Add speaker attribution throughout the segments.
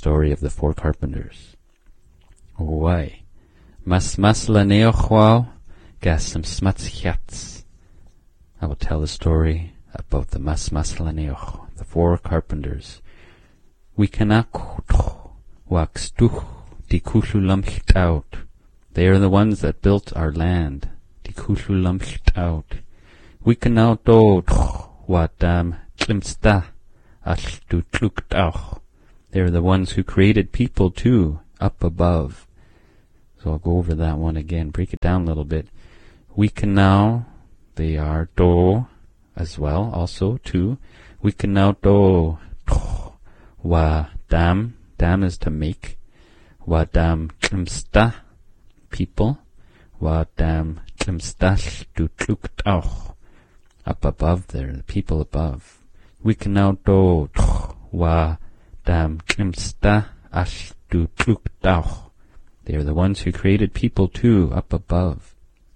Speaker 1: story of the four carpenters. Why? Mas laneochwao gasem smatsjats. I will tell the story about the mas laneoch, the four carpenters. We cannot wax duch di kushulamcht out. They are the ones that built our land. Di kushulamcht out. We cannot do wadam klimsta ashtu tlukdach. They are the ones who created people too, up above. So I'll go over that one again, break it down a little bit. We can now, they are do as well, also too. We can now do wa dam is to make. Wa dam klimsta, people. Wa dam klimsta to tlukdach, up above there, the people above. We can now do wa dam klimsta ash to tlukdach. They are the ones who created people too, up above.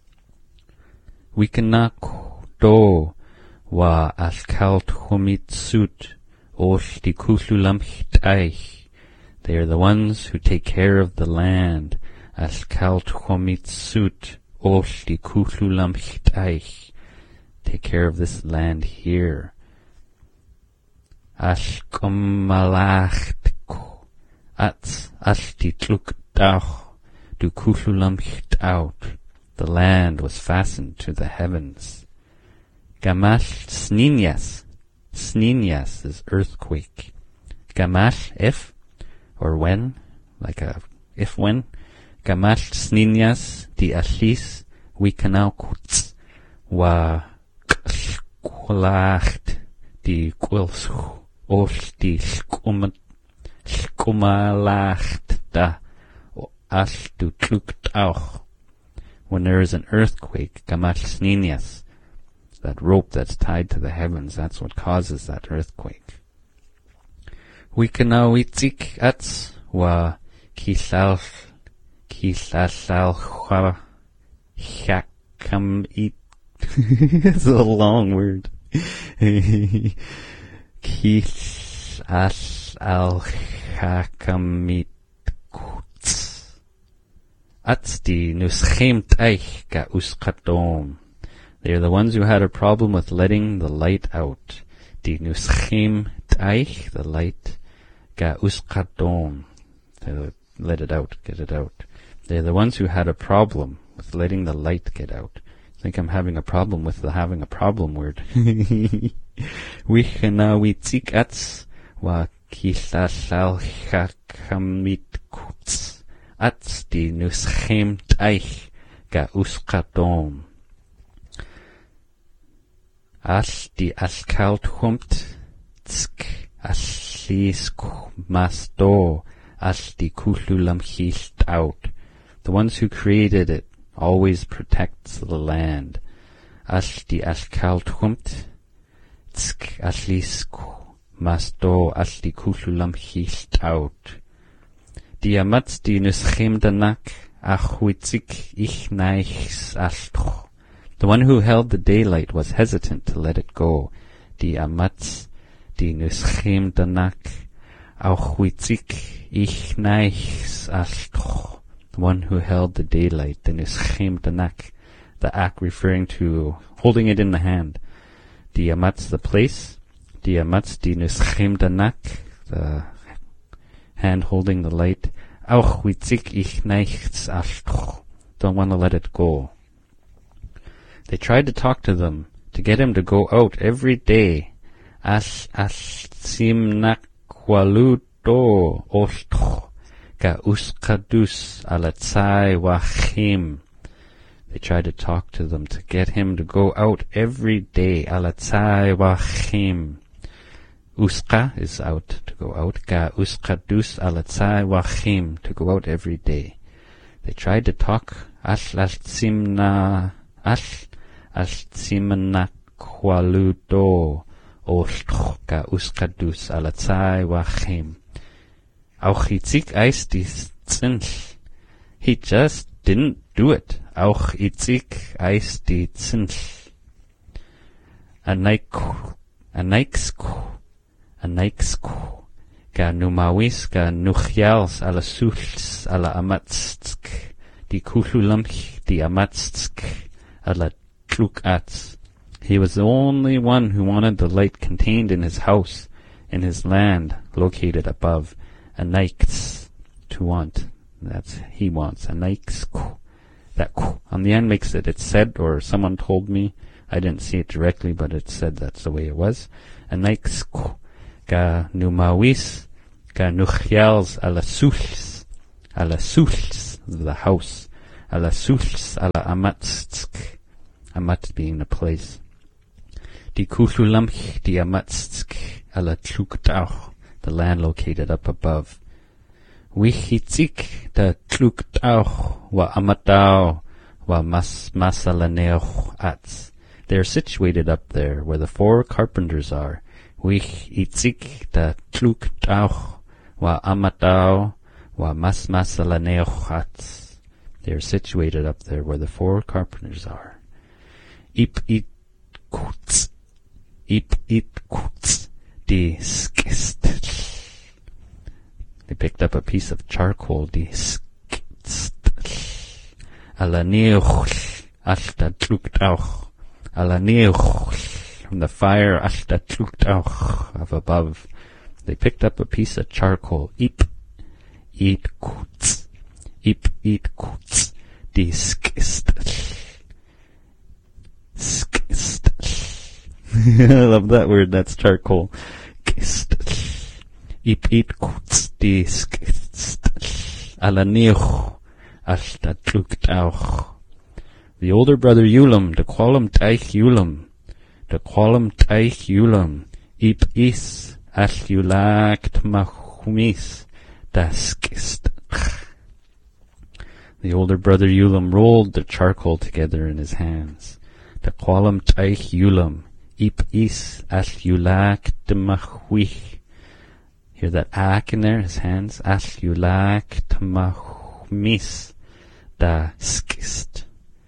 Speaker 1: We cannot do wa askalt humitsut osh di kushulamcht eich. They are the ones who take care of the land. Askalt humitsut osh di kushulamcht eich. Take care of this land here. Ashkomalacht ats ashti tluk du kushulamcht out. The land was fastened to the heavens. Gamash sninyas. Sninyas is earthquake. Gamash, if, or when, like a if when. Gamash sninyas di ashis, we canal kuts. Wa kwalacht di kwilschu. Osh di shkumalacht da. Ashtu tlukt auch. When there is an earthquake, gamash sninyas, that rope that's tied to the heavens, that's what causes that earthquake. We can now itzik ats wa kisal chakam it. It's a long word. Kisal chakamit. Atzdi nuschimt eich ga uskadom. They are the ones who had a problem with letting the light out. Di nuschimt eich, the light, ga uskadom. Let it out, get it out. They are the ones who had a problem with letting the light get out. I think I'm having a problem with the having a problem word. Wichena witzik atz wa kisasal chakamit kutz. Ats di nuschimt eich ga uskadom. As di askalt humt tsk aslis masto as di kushulam hilt out. The ones who created it always protects the land. As di askalt humt tsk aslis masto as di kushulam hilt out. Diamats di nuschim danak achwitzik ich neichs ashtoch. The one who held the daylight was hesitant to let it go. Diamats di nuschim danak achwitzik ich neichs ashtoch. The one who held the daylight, the nuschim danak, the act referring to holding it in the hand. Diamats, the place. Diamats di nuschim danak, the hand holding the light. Auch witzik ich nichts ashtoch. Don't want to let it go. They tried to talk to them, to get him to go out every day. As simnak kwaludo oshtoch. Ga uskadus alatzai wachim. They tried to talk to them, to get him to go out every day. Alatzai wachim. Uska is out, to go out. Ga uskadus alatzai wachim, to go out every day. They tried to talk. Simna kwaludo oshtoch ga uskadus alatzai wachim. Auch hitzik eis dis zinch. He just didn't do it. Auch hitzik eis di zinch. Anaixku. ga numawis ga nuchials ala suls ala amatstsk di kuhulamch di amatstsk ala tlukats. He was the only one who wanted the light contained in his house, in his land located above. A nikes to want. That's he wants. A nikes. That on the end makes it, it's said, or someone told me. I didn't see it directly, but it said that's the way it was. A nikes ga numawis ga nuchials ala suls the house, ala suls ala amatstsk, amat being the place. Di kuhulamch di amatstsk ala tluktauch, the land located up above. Wichitzik da tluktauch wa amatau wa masalaneuch ats. They are situated up there where the four carpenters are. Wichitzik da tluktauch wa amatau wa masalaneuch ats. They are situated up there where the four carpenters are. Ip it kuts di skist. They picked up a piece of charcoal, di skist. Ala neuch alta tluktauch. Ala neuch from the fire alta tluktauch of above. They picked up a piece of charcoal. Ip kuts di skist. Skist. I love that word. That's charcoal. Ip kuts di skist. Ala neuch alta tluktauch. The older brother Ulam, de qualum taich Ulam, ip is al ulakt machumis daskist. The older brother Ulam rolled the charcoal together in his hands. De qualum taich Ulam, ip is al ulakt machwich. Hear that ak in there, his hands? Al ulakt machumis daskist.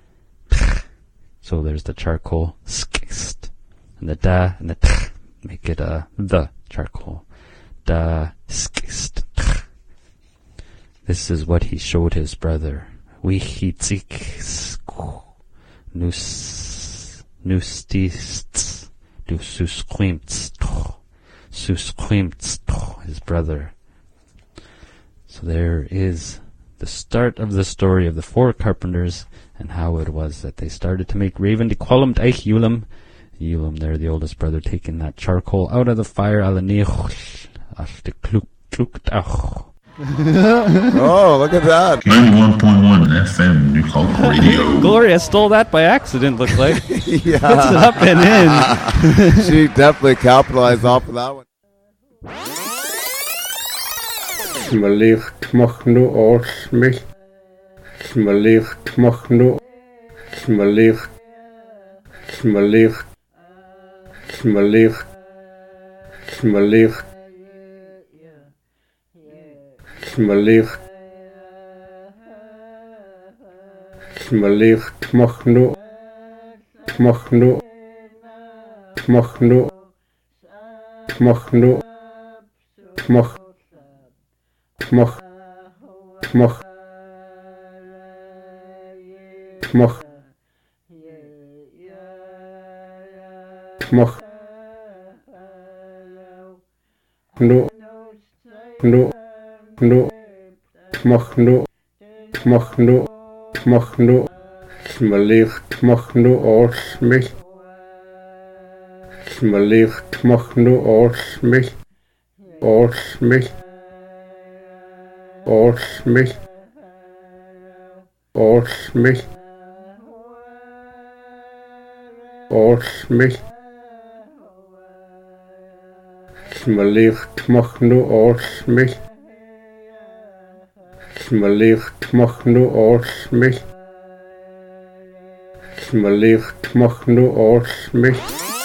Speaker 1: So there's the charcoal, skist, and the da and the tch make it the charcoal, da skist. This is what he showed his brother. Wichitzik nustist du susquimts his brother. So there is the start of the story of the four carpenters and how it was that they started to make raven de qualum taich Ulam. Ulam there, the oldest brother, taking that charcoal out of the fire, ala neuch after tluktauch.
Speaker 2: Oh, look at that.
Speaker 3: 91.1 FM New Hope Radio.
Speaker 1: Gloria stole that by accident, looked like.
Speaker 2: Yeah.
Speaker 1: Puts it up and in.
Speaker 2: She definitely capitalized off of that one.
Speaker 4: Smalicht mag nu oors mich. Smalicht mag nu. Smalicht. Smalicht. Smalicht. Smalicht. Smalicht. Smalicht mag nu. Mag nu. Mag nu. Mag nu. Mag. Mag. Mag. Mag. Mag. Nu. Nu. Nu. Mag nu. Mag nu. Mag nu. Smalicht mag nu oors mich. Smalicht mag nu oors mich. Oors mich. Oors mich. Oors mich. Oors mich. Smalicht mag nu oors mich. Smalicht mag nu oors mich. Smalicht mag nu oors mich.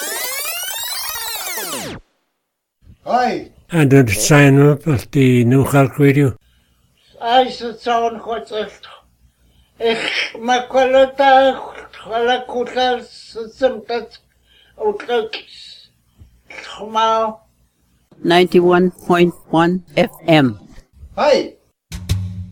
Speaker 5: Hi.
Speaker 6: And did sign up at the New Hope Radio.
Speaker 5: I said someone what's it. Ich makolota hala kutal simtat utlukis. Khmal
Speaker 7: 91.1 FM.
Speaker 5: Hi.